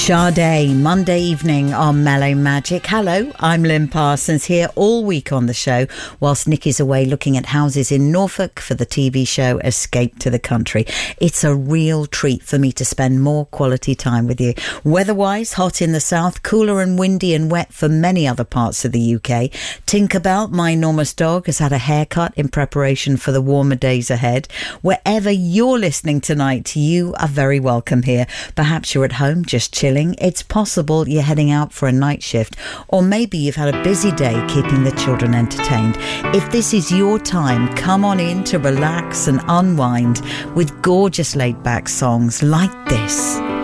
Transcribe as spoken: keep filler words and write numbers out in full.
Sade, Monday evening on Mellow Magic. Hello, I'm Lynn Parsons, here all week on the show whilst Nikki's away looking at houses in Norfolk for the T V show Escape to the Country. It's a real treat for me to spend more quality time with you. Weather-wise, hot in the south, cooler and windy and wet for many other parts of the U K. Tinkerbell, my enormous dog, has had a haircut in preparation for the warmer days ahead. Wherever you're listening tonight, you are very welcome here. Perhaps you're at home just chilling. It's possible you're heading out for a night shift, or maybe you've had a busy day keeping the children entertained. If this is your time, come on in to relax and unwind with gorgeous laid-back songs like this.